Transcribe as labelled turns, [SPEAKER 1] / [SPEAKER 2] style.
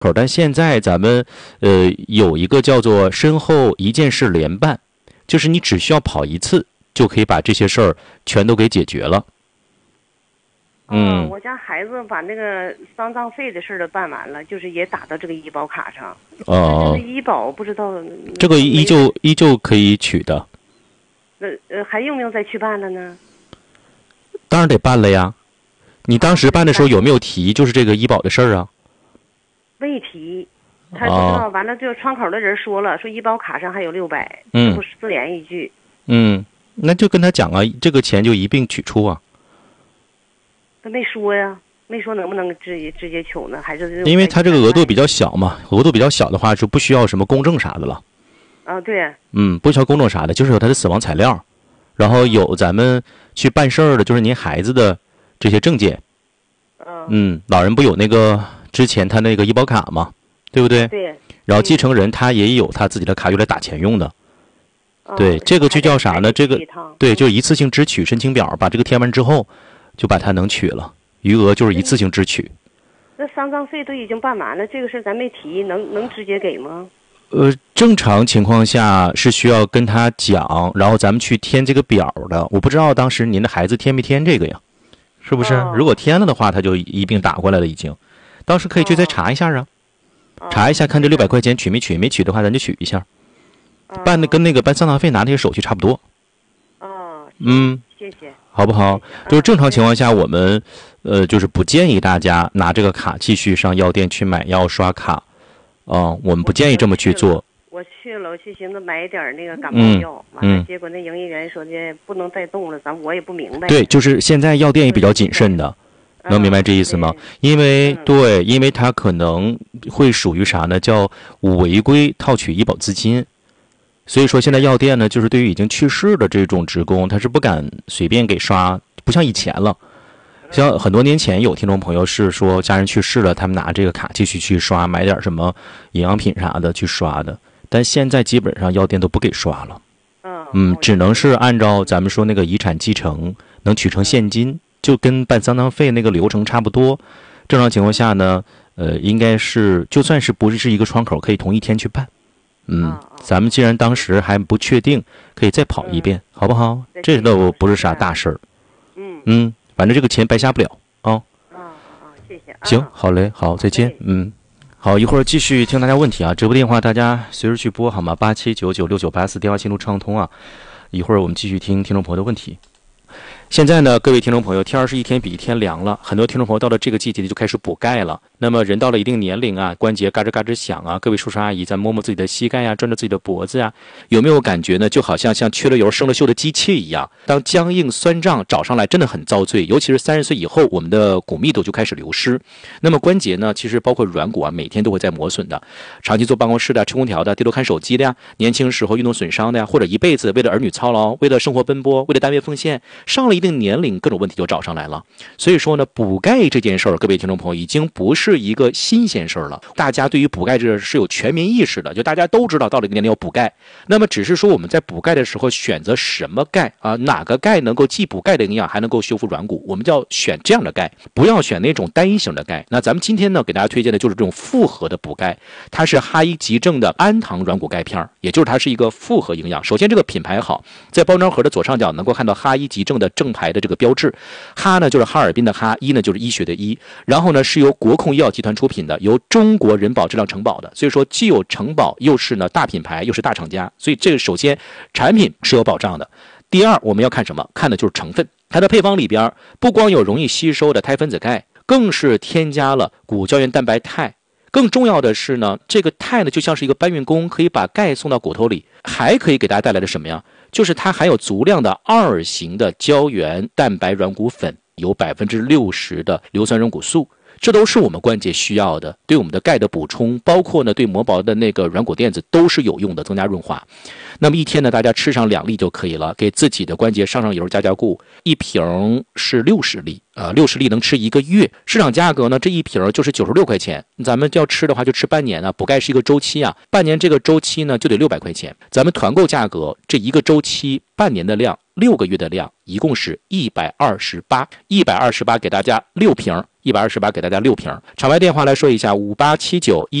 [SPEAKER 1] 但现在咱们有一个叫做身后一件事联办，就是你只需要跑一次就可以把这些事儿全都给解决了。
[SPEAKER 2] 我家孩子把那个丧葬费的事儿都办完了，就是也打到这个医保卡上。但是医保不知道
[SPEAKER 1] 这个依旧可以取的。
[SPEAKER 2] 还用不用再去办了呢？
[SPEAKER 1] 当然得办了呀。你当时办的时候有没有提就是这个医保的事儿啊？
[SPEAKER 2] 未提，他不知道。完了，就窗口的人说了，说医保卡上还有600，这不是自言一句。
[SPEAKER 1] 那就跟他讲啊，这个钱就一并取出啊。
[SPEAKER 2] 他没说呀，没说能不能直接取呢？还是
[SPEAKER 1] 因为他这个额度比较小嘛，额度比较小的话就不需要什么公证啥的了。
[SPEAKER 2] 对。
[SPEAKER 1] 不需要公证啥的，就是有他的死亡材料，然后有咱们去办事儿的，就是您孩子的这些证件。老人不有那个之前他那个医保卡嘛，对不对？
[SPEAKER 2] 对。
[SPEAKER 1] 然后继承人他也有他自己的卡用来打钱用的。对，这个就叫啥呢？这个对，就是一次性支取申请表，把这个填完之后，就把它能取了，余额就是一次性支取。
[SPEAKER 2] 那丧葬费都已经办完了，这个事咱没提，能直接给吗？
[SPEAKER 1] 正常情况下是需要跟他讲，然后咱们去填这个表的。我不知道当时您的孩子填没填这个呀？是不是？如果填了的话，他就一并打过来了，已经。当时可以去再查一下啊，查一下看这600块钱取没取，没取的话咱就取一下。办的跟那个办丧葬费拿那些手续差不多。
[SPEAKER 2] 谢谢。
[SPEAKER 1] 好不好？就是正常情况下，我们就是不建议大家拿这个卡继续上药店去买药刷卡。我们不建议这么去做。
[SPEAKER 2] 我去寻思买点那个感冒药，完了结果那营业员说的不能再动了，我也不明白。
[SPEAKER 1] 对，就是现在药店也比较谨慎的。能明白这意思吗？因为它可能会属于啥呢？叫违规套取医保资金。所以说现在药店呢，就是对于已经去世的这种职工，他是不敢随便给刷，不像以前了。像很多年前有听众朋友是说家人去世了，他们拿这个卡继续去刷，买点什么营养品啥的去刷的。但现在基本上药店都不给刷了。只能是按照咱们说那个遗产继承能取成现金，就跟办丧葬费那个流程差不多。正常情况下呢，应该是就算是不是一个窗口，可以同一天去办。咱们既然当时还不确定，可以再跑一遍，好不好？这都不是啥大事儿。反正这个钱白瞎不了啊。
[SPEAKER 2] 谢谢。
[SPEAKER 1] 行，好嘞，好，再见。好，一会儿继续听大家问题啊，直播电话大家随时去拨好吗？87996984电话进入畅通啊。一会儿我们继续听听众朋友的问题。现在呢，各位听众朋友，天儿是一天比一天凉了，很多听众朋友到了这个季节就开始补钙了。那么人到了一定年龄啊，关节嘎吱嘎吱响啊，各位叔叔阿姨咱摸摸自己的膝盖啊，转转自己的脖子啊，有没有感觉呢？就好像缺了油生了锈的机器一样，当僵硬酸胀找上来真的很遭罪。尤其是30岁以后，我们的骨密度就开始流失。那么关节呢，其实包括软骨啊，每天都会在磨损的。长期坐办公室的、吹空调的、低头看手机的呀，年轻时候运动损伤的呀，或者一辈子为了儿女操劳，为了生活奔波，为了单位奉献，上了一定年龄，各种问题就找上来了。所以说呢，补钙这件事儿，各位听众朋友已经不是一个新鲜事儿了。大家对于补钙这是有全民意识的，就大家都知道到了一个年龄要补钙。那么只是说我们在补钙的时候选择什么钙啊？哪个钙能够既补钙的营养，还能够修复软骨？我们就要选这样的钙，不要选那种单一型的钙。那咱们今天呢，给大家推荐的就是这种复合的补钙，它是哈医急正的氨糖软骨钙片，也就是它是一个复合营养。首先这个品牌好，在包装盒的左上角能够看到哈医急正的正牌的这个标志，哈呢就是哈尔滨的哈，医呢就是医学的医，然后呢是由国控医药集团出品的，由中国人保质量承保的，所以说既有承保又是呢大品牌又是大厂家，所以这个首先产品是有保障的。第二，我们要看什么？看的就是成分，它的配方里边不光有容易吸收的肽分子钙，更是添加了骨胶原蛋白肽。更重要的是呢，这个肽呢就像是一个搬运工，可以把钙送到骨头里，还可以给大家带来的什么呀？就是它含有足量的2型的胶原蛋白软骨粉，有60%的硫酸软骨素，这都是我们关节需要的，对我们的钙的补充，包括呢对磨薄的那个软骨垫子都是有用的，增加润滑。那么一天呢，大家吃上2粒就可以了，给自己的关节上上油加加固。一瓶是60粒，60粒能吃1个月。市场价格呢，这一瓶就是96块钱。咱们要吃的话就吃半年啊，补钙是一个周期啊，半年这个周期呢就得600块钱。咱们团购价格这一个周期半年的量
[SPEAKER 3] 6个月的量，一共是128给大家6瓶，128给大家6瓶。场外电话来说一下，5879